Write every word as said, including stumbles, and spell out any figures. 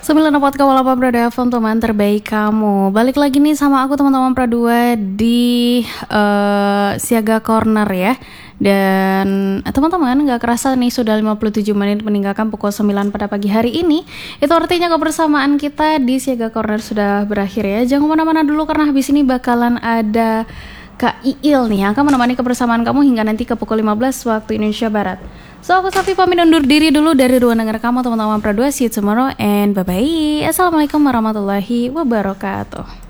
sembilan empat koma delapan Prado F M, teman terbaik kamu. Balik lagi nih sama aku teman-teman Pradua di uh, Siaga Corner ya. Dan eh, teman-teman, gak kerasa nih sudah lima puluh tujuh menit meninggalkan pukul sembilan pada pagi hari ini. Itu artinya kebersamaan kita di Siaga Corner sudah berakhir ya. Jangan kemana-mana dulu karena habis ini bakalan ada Kak Iil nih yang akan menemani kebersamaan kamu hingga nanti ke pukul lima belas waktu Indonesia Barat. So aku Safi pamit undur diri dulu dari ruang dengar kamu teman-teman Pradua. See you tomorrow and bye bye. Assalamualaikum warahmatullahi wabarakatuh.